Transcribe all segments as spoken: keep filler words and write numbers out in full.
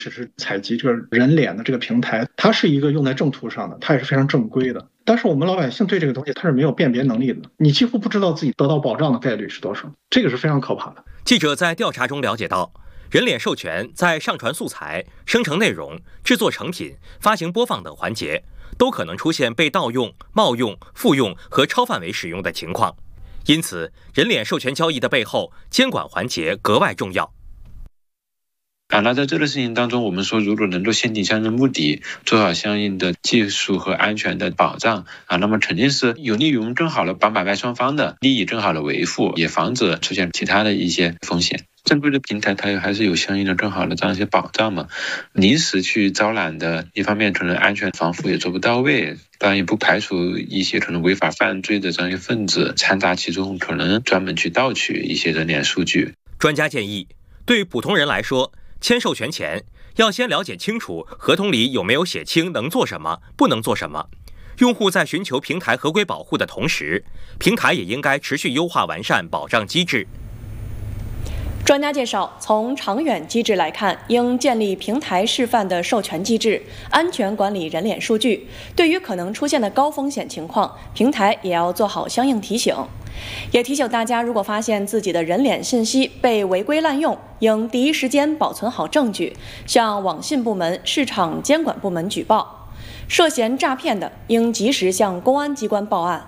只是采集这个人脸的这个平台，它是一个用在正途上的，它也是非常正规的。但是我们老百姓对这个东西它是没有辨别能力的，你几乎不知道自己得到保障的概率是多少，这个是非常可怕的。 记者在调查中了解到，人脸授权在上传素材、生成内容、制作成品、发行播放等环节，都可能出现被盗用、冒用、复用和超范围使用的情况。因此，人脸授权交易的背后，监管环节格外重要。 啊，那在这个事情当中，我们说如果能够限定相应目的，做好相应的技术和安全的保障啊，那么肯定是有利于我们更好的把买卖双方的利益更好的维护，也防止出现其他的一些风险。正规的平台它还是有相应的更好的这样一些保障嘛。临时去招揽的，一方面可能安全防护也做不到位，当然也不排除一些可能违法犯罪的这样一些分子掺杂其中，可能专门去盗取一些人脸数据。 专家建议，对普通人来说，签授权前要先了解清楚合同里有没有写清能做什么、不能做什么。用户在寻求平台合规保护的同时，平台也应该持续优化完善保障机制。 专家介绍，从长远机制来看，应建立平台示范的授权机制，安全管理人脸数据。对于可能出现的高风险情况，平台也要做好相应提醒。也提醒大家，如果发现自己的人脸信息被违规滥用，应第一时间保存好证据，向网信部门、市场监管部门举报。涉嫌诈骗的，应及时向公安机关报案。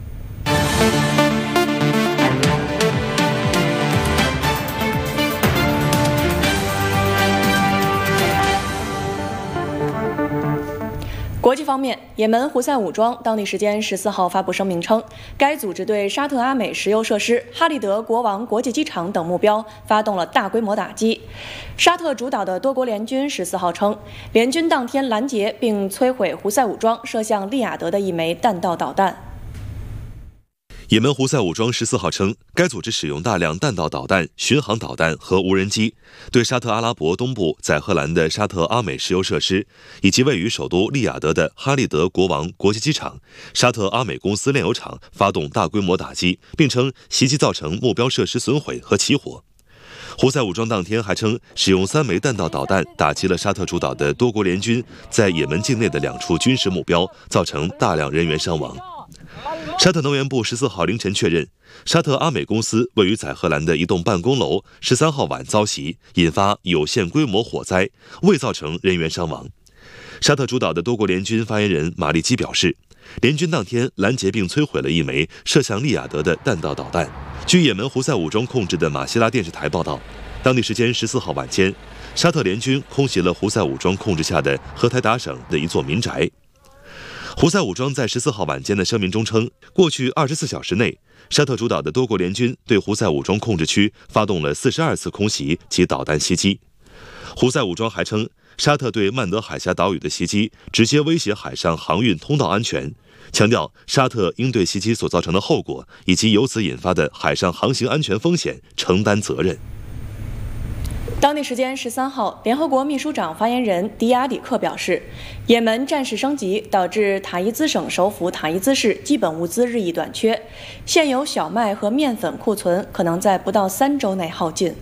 国际方面，也门胡塞武装当地时间十四号发布声明称，该组织对沙特阿美石油设施、哈利德国王国际机场等目标发动了大规模打击。沙特主导的多国联军十四号称，联军当天拦截并摧毁胡塞武装射向利雅得的一枚弹道导弹。 也门胡塞武装十四号称，该组织使用大量弹道导弹、巡航导弹和无人机，对沙特阿拉伯东部载荷兰的沙特阿美石油设施，以及位于首都利雅得的哈利德国王国际机场、沙特阿美公司炼油厂发动大规模打击，并称袭击造成目标设施损毁和起火。胡塞武装当天还称，使用三枚弹道导弹打击了沙特主导的多国联军在也门境内的两处军事目标，造成大量人员伤亡。沙特能源部十四号凌晨确认，沙特阿美公司位于载荷兰的一栋办公楼十三号晚遭袭，引发有限规模火灾，未造成人员伤亡。沙特主导的多国联军发言人马利基表示，联军当天拦截并摧毁了一枚射向利雅得的弹道导弹。据也门胡塞武装控制的马希拉电视台报道，当地时间十四号晚间，沙特联军空袭了胡塞武装控制下的荷台达省的一座民宅。胡塞武装在十四号晚间的声明中称，过去二十四小时内，沙特主导的多国联军对胡塞武装控制区发动了四十二次空袭及导弹袭击。胡塞武装还称，沙特对曼德海峡岛屿的袭击直接威胁海上航运通道安全，强调沙特应对袭击所造成的后果以及由此引发的海上航行安全风险承担责任。 当地时间十三号，联合国秘书长发言人迪亚里克表示，也门战事升级导致塔伊兹省首府塔伊兹市基本物资日益短缺，现有小麦和面粉库存可能在不到三周内耗尽。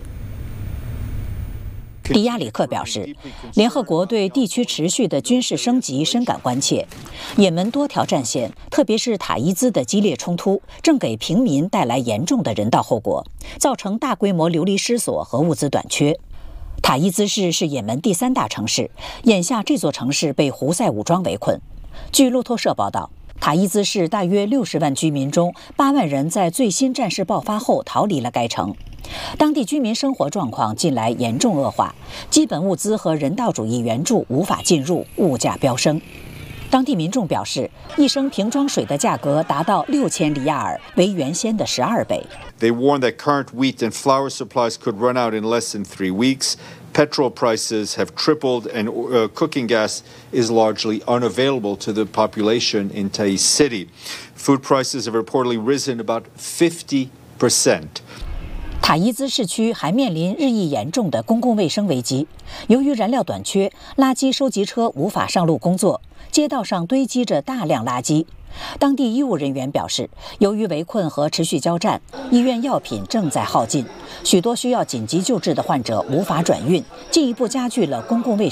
迪亚里克表示，联合国对地区持续的军事升级深感关切。也门多条战线，特别是塔伊兹的激烈冲突，正给平民带来严重的人道后果，造成大规模流离失所和物资短缺。塔伊兹市是也门第三大城市，眼下这座城市被胡塞武装围困。据路透社报道，塔伊兹市大约六十万居民中，八万人在最新战事爆发后逃离了该城。当地居民生活状况近来严重恶化，基本物资和人道主义援助无法进入，物价飙升。当地民众表示，一升瓶装水的价格达到六千里亚尔，为原先的十二倍。 They warn that current wheat and flour supplies could run out in less than three weeks. Petrol prices have tripled, and uh, cooking gas is largely unavailable to the population in Taiz City. Food prices have reportedly risen about fifty percent. 塔伊兹市区还面临日益严重的公共卫生危机，由于燃料短缺，垃圾收集车无法上路工作，街道上堆积着大量垃圾。 当地医务人员表示，由于围困和持续交战，医院药品正在耗尽，许多需要紧急救治的患者无法转运，进一步加剧了公共卫